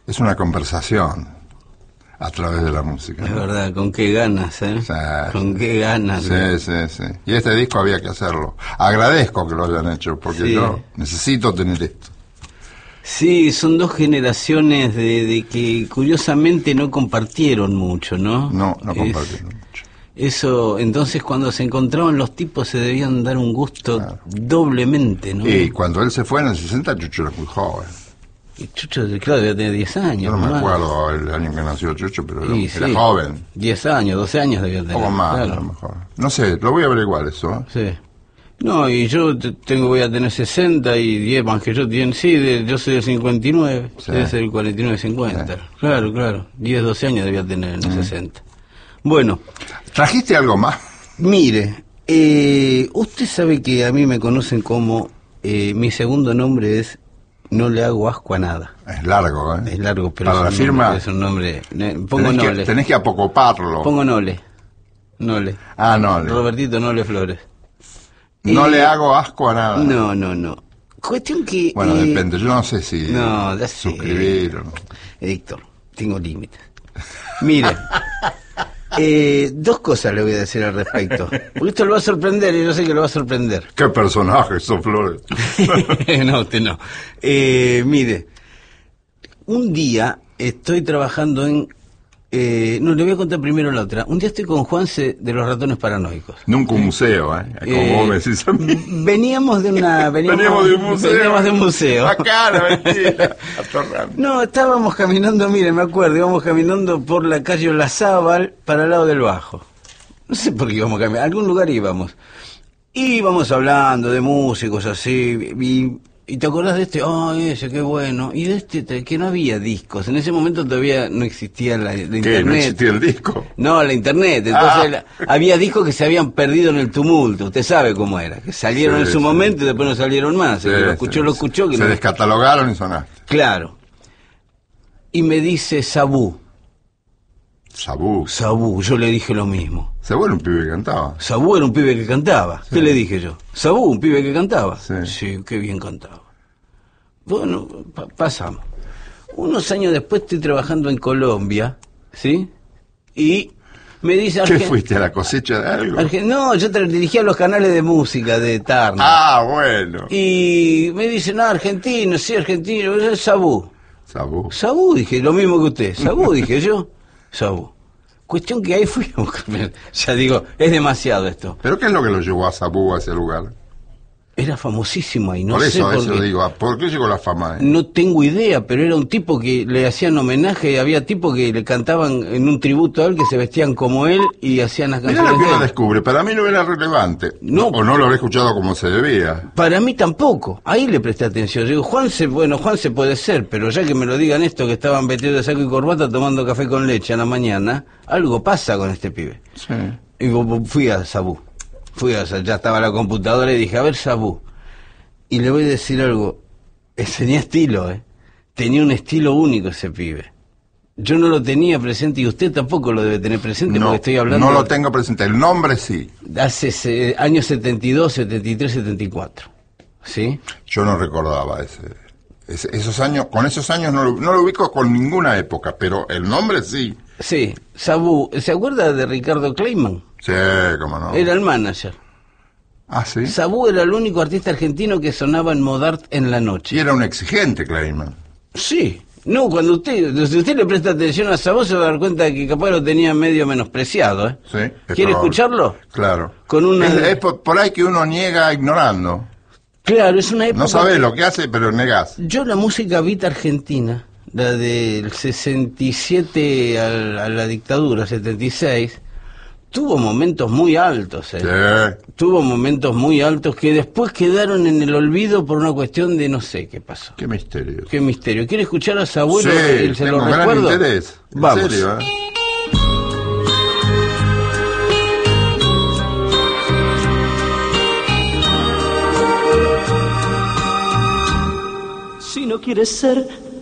Es una conversación a través de la música. Es verdad, con qué ganas, ¿eh? Sí, con qué ganas. Sí. Y este disco había que hacerlo. Agradezco que lo hayan hecho, porque Sí. yo necesito tener esto. Sí, son dos generaciones de que curiosamente no compartieron mucho, ¿no? No compartieron mucho. Eso, entonces cuando se encontraban los tipos se debían dar un gusto Claro. doblemente, ¿no? Y cuando él se fue en el 60, Chucho era muy joven. Y Chucho, claro, debía tener 10 años. Yo no me más. acuerdo el año que nació Chucho, pero Sí, era sí. joven. 10 años, 12 años debía Un tener. poco más, claro. a lo mejor. No sé, lo voy a averiguar eso. ¿Eh? Sí. No, y yo voy a tener 60 y 10 más que yo tienen, sí, yo soy del 59, Sí. debe ser el 49-50. Sí. Claro, 10, 12 años debía tener en el 60. Bueno, ¿Trajiste algo más? mire, usted sabe que a mí me conocen como, mi segundo nombre es No le hago asco a nada. Es largo, ¿eh? Es largo, pero Para la firma es un nombre, pongo tenés Nole, tenés que apocoparlo. pongo Nole. Ah, no. Robertito Nole Flores. No le hago asco a nada. No. Cuestión que... Bueno, depende. Yo no sé si No, ya sé. suscribir o no. Héctor, tengo límites. Mire, dos cosas le voy a decir al respecto. Porque esto lo va a sorprender y yo sé que lo va a sorprender. ¿Qué personaje son Flores? No, usted no. Mire, un día estoy trabajando en... no, le voy a contar primero la otra. Un día estoy con Juanse de los Ratones Paranoicos. Nunca un museo, ¿eh? Como vos me decís a mí. Veníamos de una... Veníamos de un museo. Veníamos de un museo. Acá, no, mentira. Atorrando. No, estábamos caminando, mire, me acuerdo, íbamos caminando por la calle Olazábal para el lado del Bajo. No sé por qué íbamos caminando, a algún lugar íbamos. Y íbamos hablando de músicos así, y te acordás de este, ese, qué bueno. Y de este, que no había discos. En ese momento todavía no existía la ¿Qué? internet. ¿No existía el disco? No, la internet. Entonces había discos que se habían perdido en el tumulto. Usted sabe cómo era. Que salieron Sí, en su sí. momento y después no salieron más. El que lo escuchó. Que Se no... descatalogaron y sonaste. Claro. Y me dice Sabú. Sabú. Yo le dije lo mismo. Sabú era un pibe que cantaba. Sabú era un pibe que cantaba. Sí. ¿Qué le dije yo? Sabú, un pibe que cantaba. Sí. Qué bien cantaba. Bueno, pasamos. Unos años después estoy trabajando en Colombia, ¿sí? Y me dice... ¿Qué fuiste a la cosecha de algo? No, yo dirigía los canales de música de Tarna. Ah, bueno. Y me dicen, argentino, sí, argentino, es Sabú. Sabú, dije, lo mismo que usted. Sabú, dije yo. Sabú. Cuestión que ahí fui. Ya digo, es demasiado esto. ¿Pero qué es lo que lo llevó a Sabú a ese lugar? Era famosísimo ahí, no por sé eso, por qué. Digo, ¿por qué llegó la fama? No tengo idea, pero era un tipo que le hacían homenaje, había tipos que le cantaban en un tributo a él, que se vestían como él y hacían las Mirá canciones lo que de uno él. descubre, para mí no era relevante. No. O no lo había escuchado como se debía. Para mí tampoco, ahí le presté atención. Yo digo, Juanse puede ser, pero ya que me lo digan esto, que estaban vestidos de saco y corbata tomando café con leche a la mañana, algo pasa con este pibe. Sí. Y fui a Sabú, ya estaba la computadora y dije, a ver Sabú. Y le voy a decir algo, tenía estilo, tenía un estilo único ese pibe. Yo no lo tenía presente y usted tampoco lo debe tener presente porque estoy hablando... No lo tengo presente, el nombre sí. Hace años 72, 73, 74, ¿sí? Yo no recordaba esos años, con esos años no lo ubico con ninguna época, pero el nombre sí. Sí, Sabú, ¿se acuerda de Ricardo Kleiman? Sí, cómo no. Era el manager. Ah, sí. Sabú era el único artista argentino que sonaba en Modart en la noche. Y era un exigente, Kleiman. Sí. No, si usted le presta atención a Sabú se va a dar cuenta de que capaz lo tenía medio menospreciado, ¿eh? Sí. ¿Quiere escucharlo? Claro. Con una... Es por ahí que uno niega ignorando. Claro, es una época... No sabés lo que hace, pero negás. Yo la música beat argentina, la del 67 a la dictadura, 76... tuvo momentos muy altos, Sí. Tuvo momentos muy altos que después quedaron en el olvido por una cuestión de no sé qué pasó. Qué misterio. Qué misterio. ¿Quiere escuchar a su abuelo? Sí, Se tengo lo gran recuerdo. interés. En Vamos. serio, Si no quieres ser